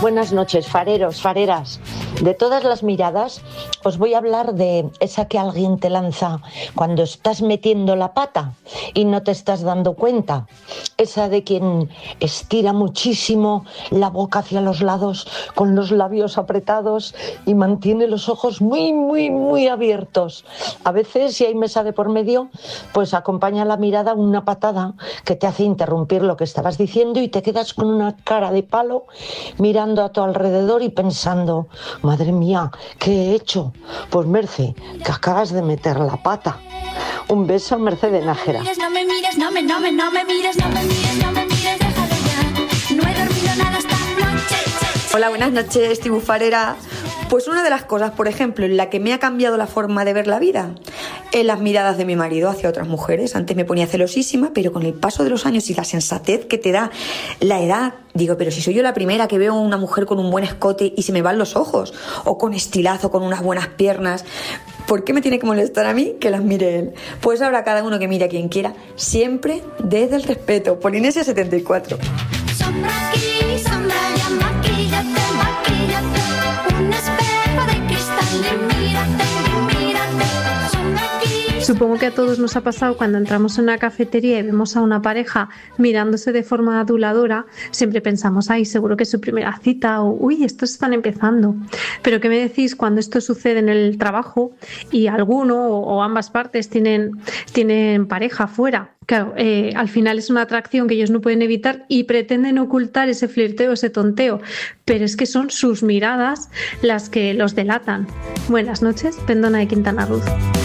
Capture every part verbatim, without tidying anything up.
Buenas noches, fareros, fareras. De todas las miradas, os voy a hablar de esa que alguien te lanza cuando estás metiendo la pata y no te estás dando cuenta. Esa de quien estira muchísimo la boca hacia los lados con los labios apretados y mantiene los ojos muy, muy, muy abiertos. A veces, si hay mesa de por medio, pues acompaña la mirada una patada que te hace interrumpir lo que estabas diciendo y te quedas con una cara de palo mirando a tu alrededor y pensando, madre mía, ¿qué he hecho? Pues Merce, que acabas de meter la pata. Un beso, Merce de Nájera. No me mires, no me, no me, no me mires, no me mires, no me mires, déjalo ya. No he dormido nada esta noche. Hola, buenas noches, Tibufarera. Pues una de las cosas, por ejemplo, en la que me ha cambiado la forma de ver la vida, en las miradas de mi marido hacia otras mujeres. Antes me ponía celosísima, pero con el paso de los años y la sensatez que te da la edad, digo, pero si soy yo la primera que veo a una mujer con un buen escote y se me van los ojos, o con estilazo, con unas buenas piernas, ¿por qué me tiene que molestar a mí que las mire él? Pues ahora cada uno que mire a quien quiera, siempre desde el respeto. Polinesia setenta y cuatro. Sombra aquí, sombra allá, maquíllate, maquíllate. Un espejo de cristal y mírate, y mírate. Sombra aquí. Supongo que a todos nos ha pasado cuando entramos en una cafetería y vemos a una pareja mirándose de forma aduladora, siempre pensamos, ay, seguro que es su primera cita, o uy, estos están empezando. Pero ¿qué me decís cuando esto sucede en el trabajo y alguno o, o ambas partes tienen, tienen pareja fuera? Claro, eh, al final es una atracción que ellos no pueden evitar y pretenden ocultar ese flirteo, ese tonteo, pero es que son sus miradas las que los delatan. Buenas noches, Pendona de Quintana Roo.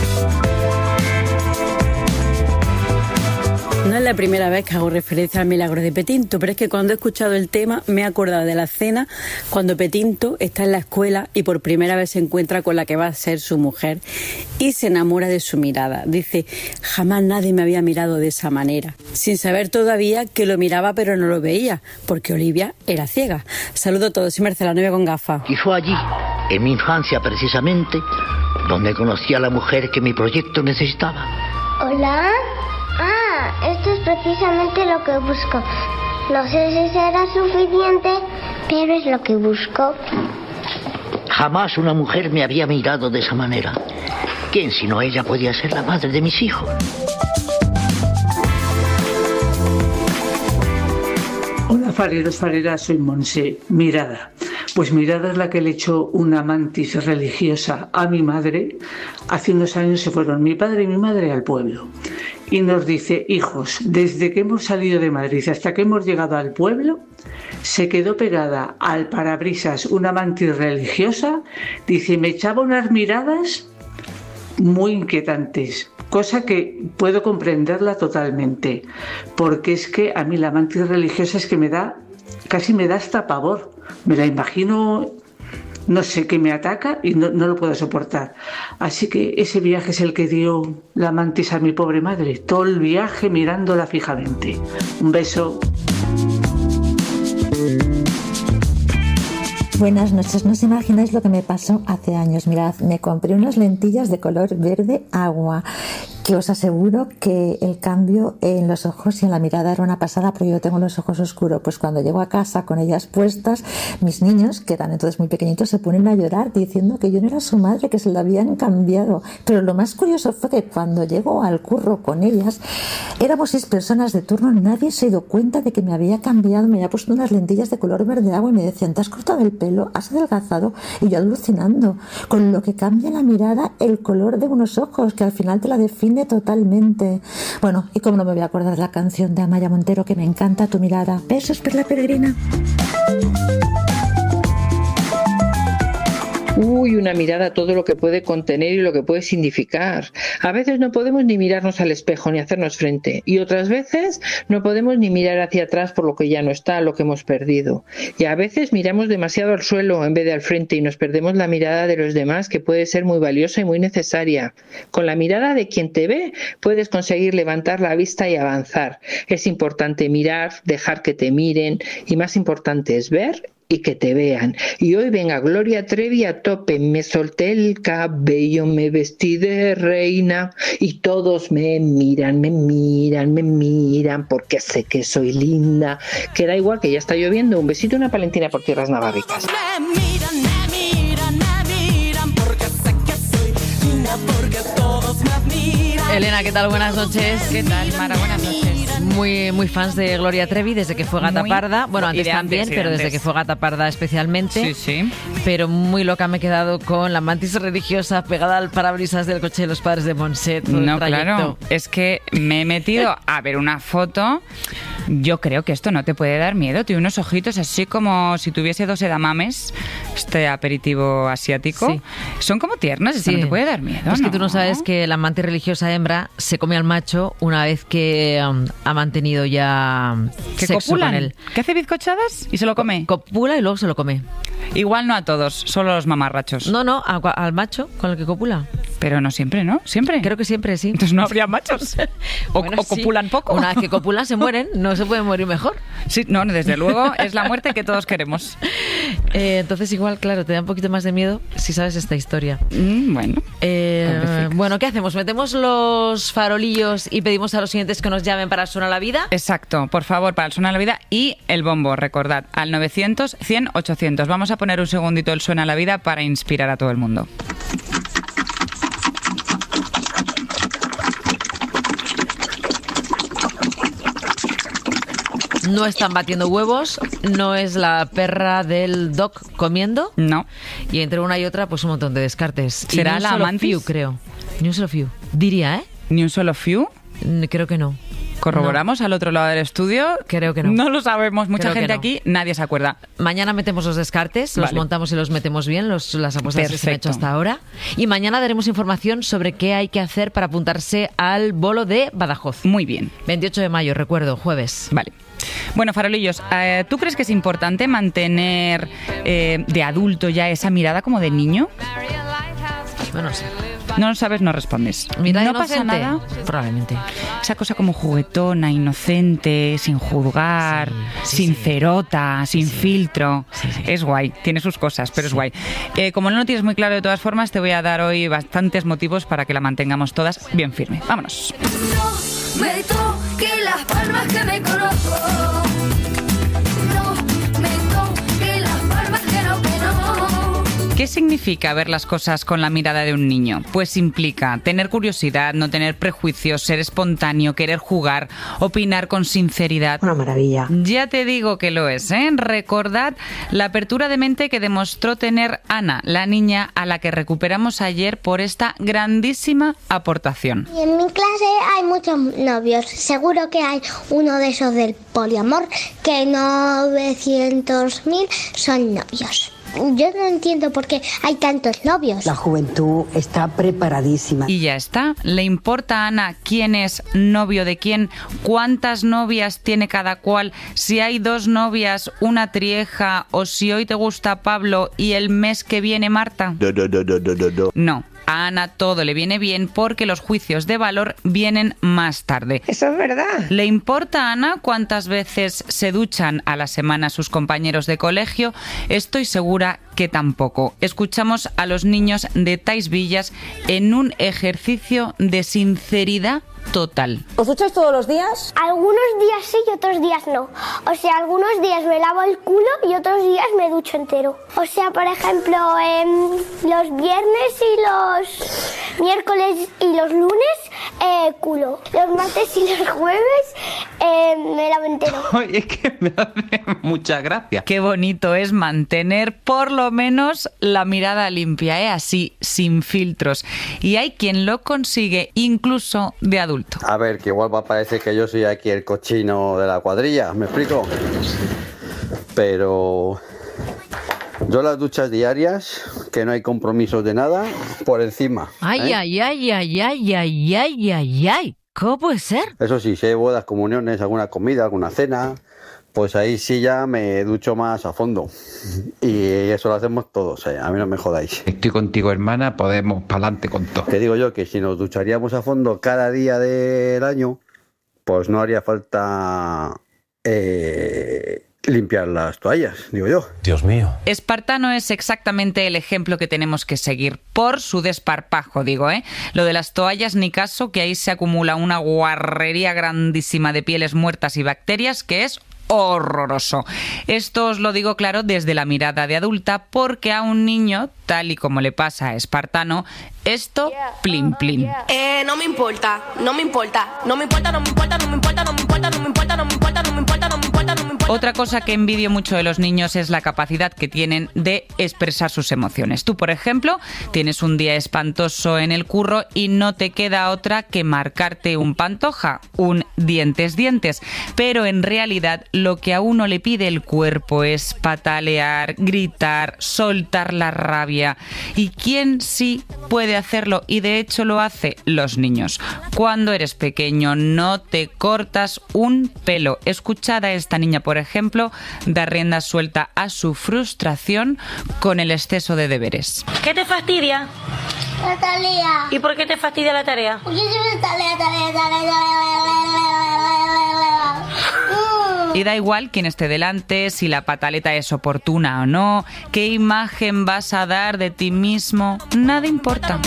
No es la primera vez que hago referencia al milagro de Petinto, pero es que cuando he escuchado el tema me he acordado de la escena cuando Petinto está en la escuela y por primera vez se encuentra con la que va a ser su mujer y se enamora de su mirada. Dice, jamás nadie me había mirado de esa manera, sin saber todavía que lo miraba pero no lo veía, porque Olivia era ciega. Saludo a todos, soy Mercedes, la novia con gafas. Y fue allí, en mi infancia precisamente, donde conocí a la mujer que mi proyecto necesitaba. Hola. Ah, esto es precisamente lo que busco. No sé si será suficiente, pero es lo que busco. Jamás una mujer me había mirado de esa manera. ¿Quién sino ella podía ser la madre de mis hijos? Hola, fareros, fareras, soy Monse. Mirada. Pues mirada es la que le echó una mantis religiosa a mi madre. Hace unos años se fueron mi padre y mi madre al pueblo. Y nos dice, hijos, desde que hemos salido de Madrid hasta que hemos llegado al pueblo, se quedó pegada al parabrisas una mantis religiosa. Dice, me echaba unas miradas muy inquietantes, cosa que puedo comprenderla totalmente, porque es que a mí la mantis religiosa es que me da, casi me da hasta pavor. Me la imagino, no sé, que me ataca y no, no lo puedo soportar. Así que ese viaje es el que dio la mantis a mi pobre madre. Todo el viaje mirándola fijamente. Un beso. Buenas noches, no os imagináis lo que me pasó hace años. Mirad, me compré unas lentillas de color verde agua, que os aseguro que el cambio en los ojos y en la mirada era una pasada, porque yo tengo los ojos oscuros. Pues cuando llego a casa con ellas puestas, mis niños, que eran entonces muy pequeñitos, se ponen a llorar diciendo que yo no era su madre, que se la habían cambiado. Pero lo más curioso fue que cuando llego al curro con ellas, éramos seis personas de turno, nadie se dio cuenta de que me había cambiado, me había puesto unas lentillas de color verde agua y me decían, ¿te has cortado el pelo? ¿Has adelgazado? Y yo alucinando, con lo que cambia la mirada, el color de unos ojos, que al final te la define totalmente. Bueno, y como no me voy a acordar de la canción de Amaya Montero, que me encanta, Tu mirada. Besos, Perla Peregrina. Uy, una mirada, todo lo que puede contener y lo que puede significar. A veces no podemos ni mirarnos al espejo ni hacernos frente, y otras veces no podemos ni mirar hacia atrás por lo que ya no está, lo que hemos perdido. Y a veces miramos demasiado al suelo en vez de al frente y nos perdemos la mirada de los demás, que puede ser muy valiosa y muy necesaria. Con la mirada de quien te ve puedes conseguir levantar la vista y avanzar. Es importante mirar, dejar que te miren, y más importante es ver y que te vean. Y hoy venga Gloria Trevi a tope, me solté el cabello, me vestí de reina y todos me miran, me miran, me miran porque sé que soy linda. Que da igual, que ya está lloviendo. Un besito y una palentina por tierras navarricas. Me miran, me miran, me miran porque sé que soy linda, porque todos me admiran. Elena, ¿qué tal? Buenas noches. ¿Qué tal, Mara? Buenas noches. Muy, muy fans de Gloria Trevi desde que fue Gata Muy, Parda. Bueno, antes y de también, antes, y de pero desde antes. que fue Gata Parda especialmente. Sí, sí. Pero muy loca me he quedado con la mantis religiosa pegada al parabrisas del coche de los padres de Montset. todo el No, trayecto. claro. Es que me he metido a ver una foto. Yo creo que esto no te puede dar miedo. Tiene unos ojitos así como si tuviese dos edamames, este aperitivo asiático. Sí. Son como tiernas, esto Sí. no te puede dar miedo. Es que ¿no? tú no sabes que la mantis religiosa hembra se come al macho una vez que um, ha mantenido ya um, ¿Que sexo copulan? con él. ¿Que hace bizcochadas y se lo come? Copula y luego se lo come. Igual no a todos, solo a los mamarrachos. No, no, a- al macho con el que copula. Pero no siempre, ¿no? ¿Siempre? Creo que siempre, sí. Entonces no habría machos. O, Bueno, o copulan sí. poco. Una vez que copulan se mueren, no se pueden morir mejor. Sí, no, desde luego es la muerte que todos queremos. Eh, entonces igual, claro, te da un poquito más de miedo si sabes esta historia. Mm, bueno. Eh, Pobrecicas. bueno, ¿qué hacemos? ¿Metemos los farolillos y pedimos a los siguientes que nos llamen para Suena la Vida? Exacto, por favor, para el Suena la Vida y el bombo, recordad, al novecientos, cien, ochocientos. Vamos a poner un segundito el Suena la Vida para inspirar a todo el mundo. No están batiendo huevos, no es la perra del doc comiendo. No. Y entre una y otra, pues un montón de descartes. Y ¿Será ni un la solo mantis? fiu, creo. Ni un solo fiu. Diría, ¿eh? ¿Ni un solo fiu? Mm, Creo que no. ¿Corroboramos al otro lado del estudio? Creo que no. No lo sabemos. Mucha Creo que gente no. aquí, nadie se acuerda. Mañana metemos los descartes, los Vale. montamos y los metemos bien, los, las apuestas que se han hecho Perfecto. hasta ahora. Y mañana daremos información sobre qué hay que hacer para apuntarse al bolo de Badajoz. Muy bien. veintiocho de mayo, recuerdo, jueves. Vale. Bueno, farolillos, eh, ¿tú crees que es importante mantener eh, de adulto ya esa mirada como de niño? Bueno, sí. No lo sabes, no respondes. ¿Mirada no pasa inocente? nada. Probablemente. Esa cosa como juguetona, inocente, sin juzgar, Sí, sí, sincerota, sin filtro. Sí, sí. Es guay, tiene sus cosas, pero es guay. Eh, como no lo tienes muy claro de todas formas, te voy a dar hoy bastantes motivos para que la mantengamos todas bien firme. Vámonos. No me toque las palmas que me conozco. No me toque las palmas que no, que no. ¿Qué significa ver las cosas con la mirada de un niño? Pues implica tener curiosidad, no tener prejuicios, ser espontáneo, querer jugar, opinar con sinceridad. Una maravilla. Ya te digo que lo es, ¿eh? Recordad la apertura de mente que demostró tener Ana, la niña a la que recuperamos ayer por esta grandísima aportación. Y en mi clase hay muchos novios. Seguro que hay uno de esos del poliamor, que novecientos mil son novios. Yo no entiendo por qué hay tantos novios. La juventud está preparadísima. Y ya está. ¿Le importa a Ana quién es novio de quién? ¿Cuántas novias tiene cada cual? Si hay dos novias, una trieja, o si hoy te gusta Pablo y el mes que viene Marta. No, no, no, no, no, no, no. No. A Ana todo le viene bien porque los juicios de valor vienen más tarde. Eso es verdad. ¿Le importa a Ana cuántas veces se duchan a la semana sus compañeros de colegio? Estoy segura que tampoco. Escuchamos a los niños de Tais Villas en un ejercicio de sinceridad total. ¿Os ducháis todos los días? Algunos días sí y otros días no. O sea, algunos días me lavo el culo y otros días me ducho entero. O sea, por ejemplo, em, los viernes y los miércoles y los lunes, eh, culo. Los martes y los jueves em, me lavo entero. Oye, es que me hace mucha gracia. Qué bonito es mantener por lo menos la mirada limpia, ¿eh? Así, sin filtros. Y hay quien lo consigue incluso de adulto. A ver, que igual va a parecer que yo soy aquí el cochino de la cuadrilla, ¿me explico? Pero yo las duchas diarias, que no hay compromisos de nada, por encima. Ay, ¿eh? ay, ay, ay, ay, ay, ay, ay, ay. ¿Cómo puede ser? Eso sí, si hay bodas, comuniones, alguna comida, alguna cena, pues ahí sí ya me ducho más a fondo. Y eso lo hacemos todos, ¿eh? A mí no me jodáis. Estoy contigo, hermana, podemos pa'lante con todo. Te digo yo que si nos ducharíamos a fondo cada día del año, pues no haría falta eh, limpiar las toallas, digo yo. Dios mío. Espartano es exactamente el ejemplo que tenemos que seguir, por su desparpajo, digo, ¿eh? Lo de las toallas, ni caso, que ahí se acumula una guarrería grandísima de pieles muertas y bacterias que es horroroso. Esto os lo digo claro desde la mirada de adulta, porque a un niño, tal y como le pasa a Espartano, esto plin plin. Eh, no me importa, no me importa, no me importa, no me importa, no me importa, no me importa, no me importa, no me importa, no me importa, no me importa, no me importa. Otra cosa que envidio mucho de los niños es la capacidad que tienen de expresar sus emociones. Tú, por ejemplo, tienes un día espantoso en el curro y no te queda otra que marcarte un pantoja, un dientes dientes, pero en realidad lo que a uno le pide el cuerpo es patalear, gritar, soltar la rabia. ¿Y quién sí puede hacerlo? Y de hecho lo hace: los niños. Cuando eres pequeño no te cortas un pelo. Escuchad a esta niña, por ejemplo, dar rienda suelta a su frustración con el exceso de deberes. ¿Qué te fastidia? La tarea. ¿Y por qué te fastidia la tarea? Porque siempre tarea, tarea, tarea, tarea. Y da igual quién esté delante, si la pataleta es oportuna o no, qué imagen vas a dar de ti mismo, nada importa.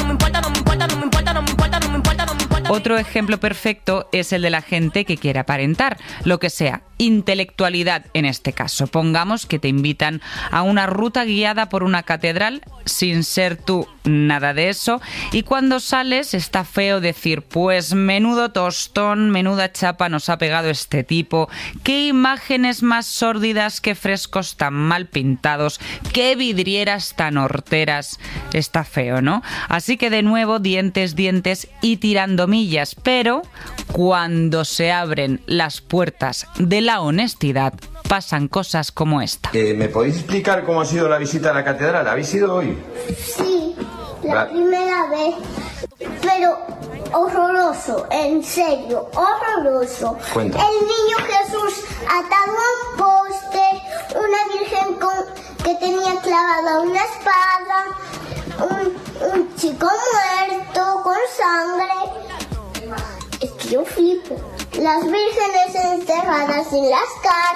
Otro ejemplo perfecto es el de la gente que quiere aparentar, lo que sea, intelectualidad en este caso. Pongamos que te invitan a una ruta guiada por una catedral sin ser tú nada de eso, y cuando sales está feo decir: pues menudo tostón, menuda chapa nos ha pegado este tipo, qué imágenes más sórdidas, qué frescos tan mal pintados, qué vidrieras tan horteras. Está feo, ¿no? Así que de nuevo, dientes, dientes y tirando millas, pero cuando se abren las puertas de la honestidad, pasan cosas como esta. Eh, ¿Me podéis explicar cómo ha sido la visita a la catedral? ¿Habéis ido hoy? Sí, la primera vez, pero horroroso, en serio, horroroso. Cuenta. El niño Jesús atado a un poste, una virgen con, que tenía clavada una espada, un, un chico muerto con sangre. Es que yo flipo. Las vírgenes encerradas en las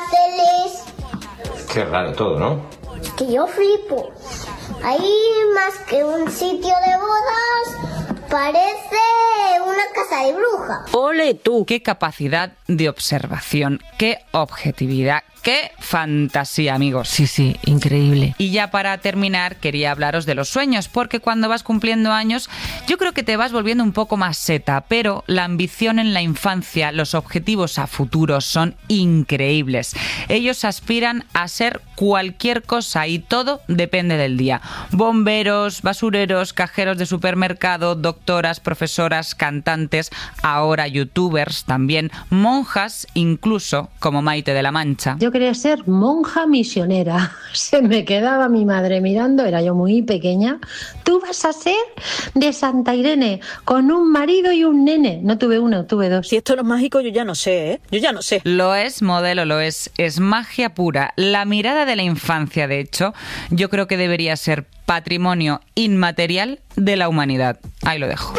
cárceles. Qué raro todo, ¿no? Es que yo flipo. Ahí más que un sitio de bodas, parece una casa de bruja. ¡Ole tú! ¡Qué capacidad de observación! ¡Qué objetividad! ¡Qué fantasía, amigos! Sí, sí, increíble. Y ya para terminar, quería hablaros de los sueños, porque cuando vas cumpliendo años, yo creo que te vas volviendo un poco más seta, pero la ambición en la infancia, los objetivos a futuro son increíbles. Ellos aspiran a ser cualquier cosa y todo depende del día. Bomberos, basureros, cajeros de supermercado, doctoras, profesoras, cantantes, ahora youtubers también, monjas, incluso como Maite de la Mancha. Yo quería ser monja misionera. Se me quedaba mi madre mirando, era yo muy pequeña. Tú vas a ser de Santa Irene, con un marido y un nene. No tuve uno, tuve dos. Si esto no es mágico, yo ya no sé, ¿eh? Yo ya no sé. Lo es, modelo, lo es. Es magia pura. La mirada de la infancia, de hecho, yo creo que debería ser patrimonio inmaterial de la humanidad. Ahí lo dejo.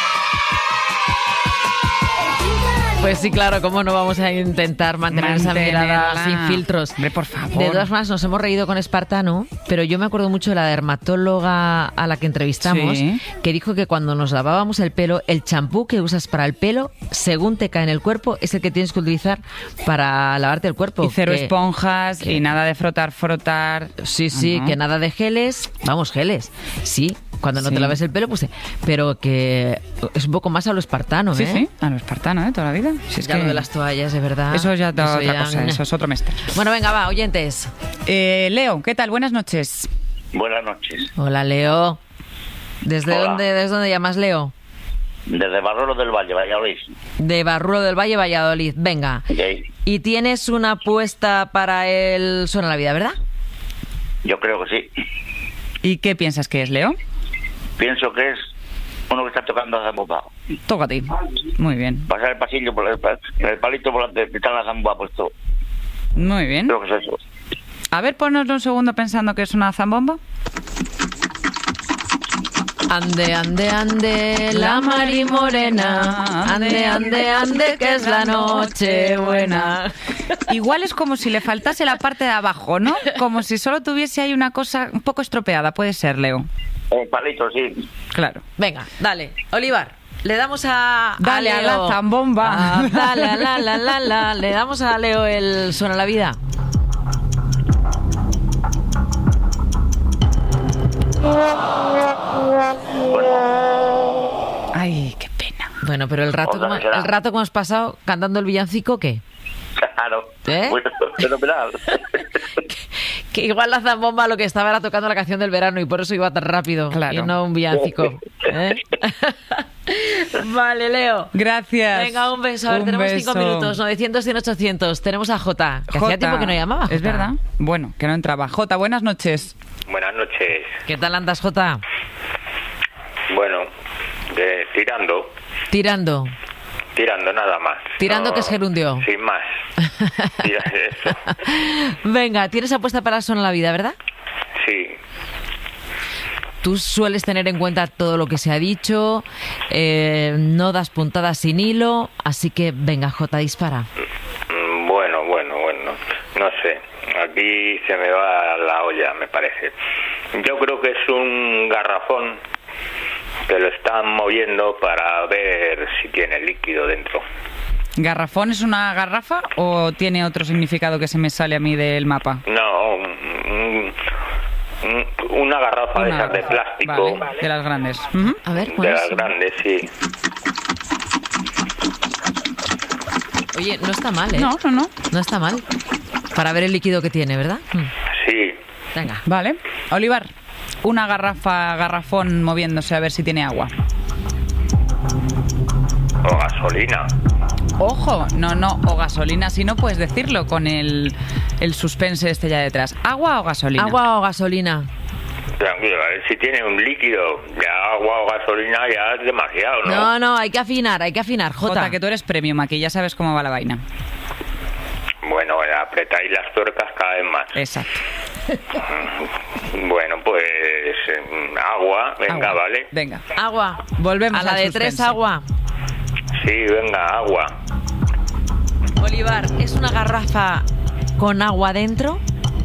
Pues sí, claro, cómo no vamos a intentar mantener esa mirada sin filtros. Hombre, por favor. De todas formas, nos hemos reído con Espartano, pero yo me acuerdo mucho de la dermatóloga a la que entrevistamos, Sí. que dijo que cuando nos lavábamos el pelo, el champú que usas para el pelo, según te cae en el cuerpo, es el que tienes que utilizar para lavarte el cuerpo. Y cero que, esponjas que, y nada de frotar, frotar. Sí, sí, Ajá. que nada de geles. Vamos, geles. Sí, cuando no Sí. te laves el pelo, pues sí. Pero que es un poco más a lo espartano, Sí, ¿eh? sí, a lo espartano, ¿eh? Toda la vida. Si es ya que... lo de las toallas, de verdad. Eso ya da otra ya- cosa, eso es otro mister. Bueno, venga, va, oyentes. Eh, Leo, ¿qué tal? Buenas noches. Buenas noches. Hola, Leo. ¿Desde Hola. dónde, desde dónde llamas, Leo? Desde Barruelo del Valle, Valladolid. De Barruelo del Valle, Valladolid. Venga. Ok. Y tienes una apuesta para el Suena la Vida, ¿verdad? Yo creo que sí. ¿Y qué piensas que es, Leo? Pienso que es uno que está tocando la zambomba. Toca a ti. Muy bien. Pasar el pasillo, por el, el palito por delante, que está la zambomba puesto. Muy bien. Creo que es eso. A ver, ponnos un segundo pensando que es una zambomba. Ande, ande, ande, la mari morena. Ande, ande, ande, que es la noche buena. Igual es como si le faltase la parte de abajo, ¿no? Como si solo tuviese ahí una cosa un poco estropeada. Puede ser, Leo. Un palito, sí. Claro. Venga, dale. Olivar, le damos a, Dale a a Leo. la zambomba. Ah, dale, a la, la, la, la. Le damos a Leo el Suena la Vida. Ay, qué pena. Bueno, pero el rato, Otra como, será. el rato que hemos pasado cantando el villancico, ¿qué? Claro. ¿Eh? Bueno, fenomenal. Que igual la zambomba lo que estaba era tocando la canción del verano y por eso iba tan rápido. Claro. Y no un villancico. ¿Eh? Vale, Leo. Gracias. Venga, un beso. A ver, Un tenemos beso. cinco minutos. novecientos, cien, ochocientos. Tenemos a Jota. Que hacía Jota. tiempo que no llamaba. Es Jota. verdad. Bueno, que no entraba. Jota, buenas noches. Buenas noches. ¿Qué tal andas, Jota? Bueno, eh, tirando, Tirando. tirando nada más. Tirando No, que es gerundio. Sin más. Tira eso. Venga, tienes apuesta para Suena la Vida, ¿verdad? Sí. Tú sueles tener en cuenta todo lo que se ha dicho, eh, no das puntadas sin hilo, así que venga, Jota, dispara. Mm, Bueno, bueno, bueno. No sé. Aquí se me va la olla, me parece. Yo creo que es un garrafón que lo están moviendo para ver si tiene líquido dentro. ¿Garrafón es una garrafa o tiene otro significado que se me sale a mí del mapa? No, un- un- una garrafa de Una esas de garrafa. plástico. Vale, de las grandes. Ujú. A ver, De ¿cuál las es? grandes, sí. Oye, no está mal, ¿eh? No, no, no. No está mal. Para ver el líquido que tiene, ¿verdad? Mm. Sí. Venga. Vale. Olivar, una garrafa, garrafón moviéndose a ver si tiene agua. O gasolina. Ojo, no, no, o gasolina, si no puedes decirlo con el, el suspense este ya detrás. ¿Agua o gasolina? ¿Agua o gasolina? Tranquilo, a ver si tiene un líquido. Ya agua o gasolina ya es demasiado, ¿no? No, no, hay que afinar, hay que afinar, Jota. Jota, que tú eres premium, aquí ya sabes cómo va la vaina. Bueno, apretáis las tuercas cada vez más. Exacto. Bueno, pues mm, agua, venga, Agua. vale. Venga. Agua. Volvemos A la al de suspense. tres, agua. Sí, venga, agua. Olivar, ¿es una garrafa con agua dentro?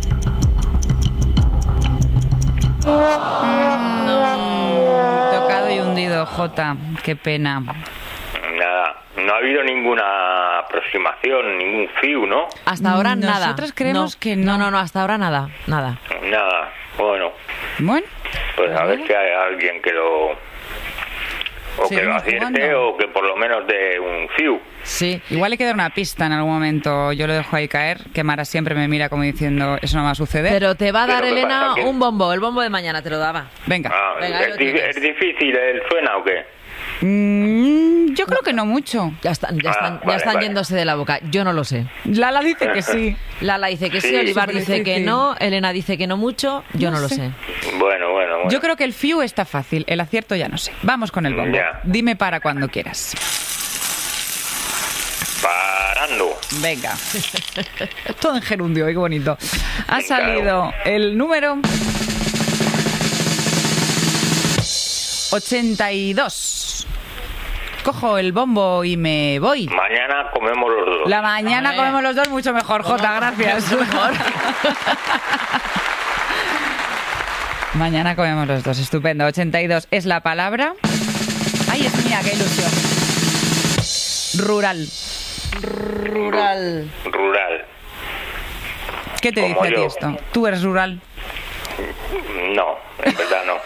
Tocado y hundido, Jota. Qué pena. Nada, no ha habido ninguna aproximación, ningún fiu, ¿no? Hasta ahora nada. Nosotros creemos No. que no. No, no, hasta ahora nada, nada. Nada, bueno, Bueno, pues a ver si hay alguien que lo... O que lo Seguimos acierte jugando. o que por lo menos dé un fiu. Sí. igual hay que dar una pista en algún momento. Yo lo dejo ahí caer, que Mara siempre me mira como diciendo, eso no va a suceder. Pero te va a dar, Pero ¿qué Elena, pasa? ¿Qué? un bombo. El bombo de mañana te lo daba. Venga. Ah, Venga, ahí ¿es, lo di- tienes. ¿Es difícil el suena o qué? Mm, yo creo que no mucho. Ya están, ya Ah, están, ya vale, están vale. yéndose de la boca. Yo no lo sé. Lala dice que sí. Lala dice que sí, Sí, Olivar súper dice que difícil. no, Elena dice que no mucho. Yo no, No lo sé. sé. Bueno, bueno, bueno. Yo creo que el fiu está fácil, el acierto ya no sé. Vamos con el bombo. Ya. Dime para cuando quieras. Parando. Venga. Todo en gerundio, qué bonito. Ha Venga. salido el número ochenta y dos. Cojo el bombo y me voy. Mañana comemos los dos. La mañana Vale. comemos los dos mucho mejor, Jota, gracias. Mañana comemos los dos, estupendo. ochenta y dos es la palabra. Ay, es mía, qué ilusión. Rural. Rural. Rural. ¿Qué te Como dice a ti yo. esto? ¿Tú eres rural? No, en verdad no.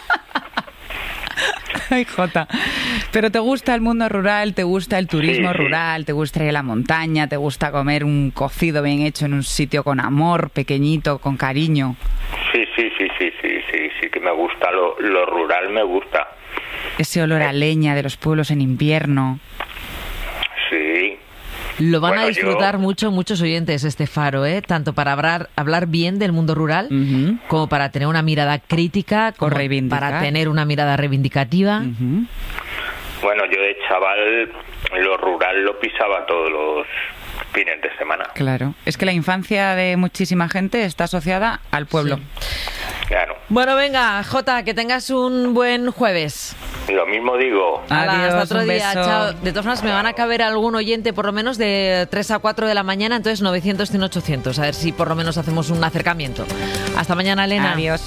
Ay, Jota. ¿Pero te gusta el mundo rural? ¿Te gusta el turismo Sí, sí. rural? ¿Te gusta ir a la montaña? ¿Te gusta comer un cocido bien hecho en un sitio con amor, pequeñito, con cariño? Sí, sí, sí, sí, sí, sí, sí que me gusta. Lo, lo rural me gusta. Ese olor a leña de los pueblos en invierno. Sí. Lo van Bueno, a disfrutar yo- mucho muchos oyentes este faro, ¿eh? Tanto para hablar, hablar bien del mundo rural, Ujú. como para tener una mirada crítica, como reivindicar. para tener una mirada reivindicativa. Ujú. Bueno, yo de chaval lo rural lo pisaba todos los fines de semana. Claro. Es que la infancia de muchísima gente está asociada al pueblo. Claro. Bueno, venga, Jota, que tengas un buen jueves. Lo mismo digo. Hala, hasta otro un día, beso. chao. De todas formas, me van a caber algún oyente por lo menos de tres a cuatro de la mañana, entonces novecientos, cien, ochocientos. A ver si por lo menos hacemos un acercamiento. Hasta mañana, Elena. Adiós.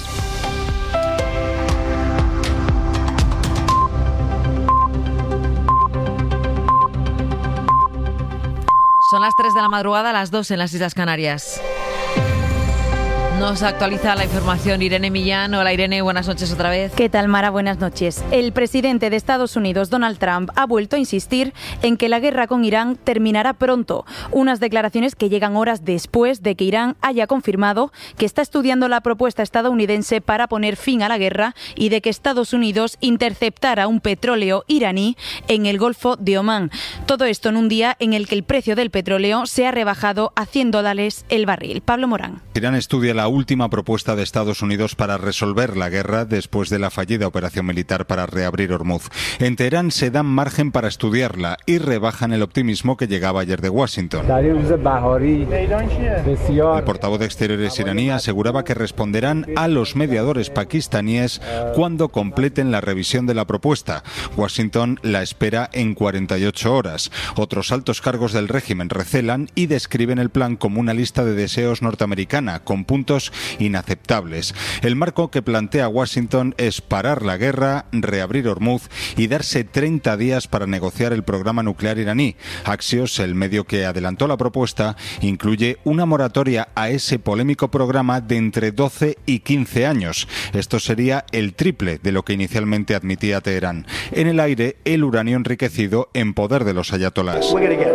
Son las tres de la madrugada, las dos en las Islas Canarias. Nos actualiza la información Irene Millán. Hola Irene, buenas noches otra vez. ¿Qué tal, Mara? Buenas noches. El presidente de Estados Unidos, Donald Trump, ha vuelto a insistir en que la guerra con Irán terminará pronto. Unas declaraciones que llegan horas después de que Irán haya confirmado que está estudiando la propuesta estadounidense para poner fin a la guerra y de que Estados Unidos interceptara un petróleo iraní en el Golfo de Omán. Todo esto en un día en el que el precio del petróleo se ha rebajado a cien dólares el barril. Pablo Morán. Irán estudia la última propuesta de Estados Unidos para resolver la guerra después de la fallida operación militar para reabrir Hormuz. En Teherán se dan margen para estudiarla y rebajan el optimismo que llegaba ayer de Washington. El portavoz de Exteriores iraní aseguraba que responderán a los mediadores pakistaníes cuando completen la revisión de la propuesta. Washington la espera en cuarenta y ocho horas. Otros altos cargos del régimen recelan y describen el plan como una lista de deseos norteamericana con puntos inaceptables. El marco que plantea Washington es parar la guerra, reabrir Hormuz y darse treinta días para negociar el programa nuclear iraní. Axios, el medio que adelantó la propuesta, incluye una moratoria a ese polémico programa de entre doce y quince años. Esto sería el triple de lo que inicialmente admitía Teherán. En el aire, el uranio enriquecido en poder de los ayatolás.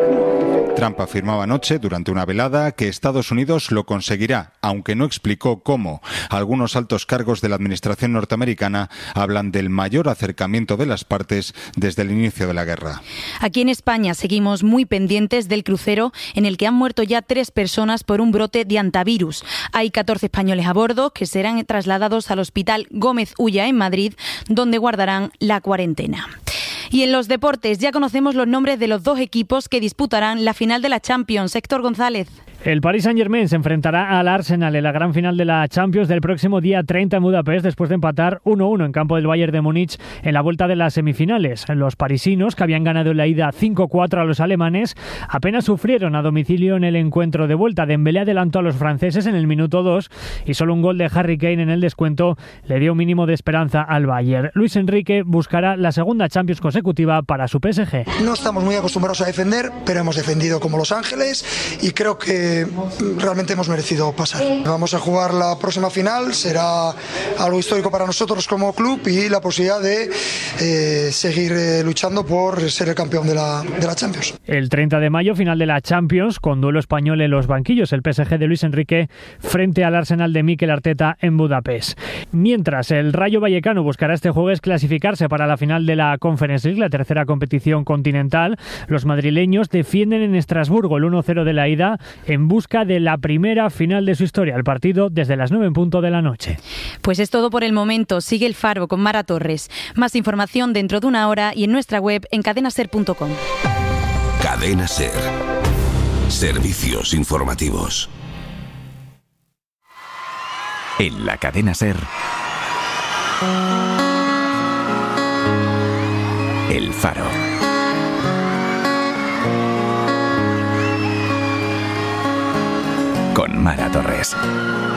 Trump afirmaba anoche, durante una velada, que Estados Unidos lo conseguirá, aunque no explicó cómo. Algunos altos cargos de la administración norteamericana hablan del mayor acercamiento de las partes desde el inicio de la guerra. Aquí en España seguimos muy pendientes del crucero en el que han muerto ya tres personas por un brote de antivirus. Hay catorce españoles a bordo que serán trasladados al Hospital Gómez Ulla en Madrid, donde guardarán la cuarentena. Y en los deportes ya conocemos los nombres de los dos equipos que disputarán la final de la Champions. Héctor González. El Paris Saint-Germain se enfrentará al Arsenal en la gran final de la Champions del próximo día treinta en Budapest, después de empatar uno uno en campo del Bayern de Múnich en la vuelta de las semifinales. Los parisinos, que habían ganado en la ida cinco cuatro a los alemanes, apenas sufrieron a domicilio en el encuentro de vuelta. Dembélé adelantó a los franceses en el minuto dos y solo un gol de Harry Kane en el descuento le dio un mínimo de esperanza al Bayern. Luis Enrique buscará la segunda Champions consecutiva para su P S G. No estamos muy acostumbrados a defender, pero hemos defendido como Los Ángeles y creo que realmente hemos merecido pasar. Vamos a jugar la próxima final, será algo histórico para nosotros como club y la posibilidad de eh, seguir eh, luchando por ser el campeón de la, de la Champions. El treinta de mayo, final de la Champions, con duelo español en los banquillos, el P S G de Luis Enrique frente al Arsenal de Mikel Arteta en Budapest. Mientras, el Rayo Vallecano buscará este jueves clasificarse para la final de la Conference League, la tercera competición continental. Los madrileños defienden en Estrasburgo el uno cero de la ida en busca de la primera final de su historia. El partido desde las nueve en punto de la noche. Pues es todo por el momento. Sigue El Faro con Mara Torres. Más información dentro de una hora y en nuestra web en cadena ser punto com. Cadena Ser. Servicios informativos. En la Cadena Ser. El Faro. Con Mara Torres.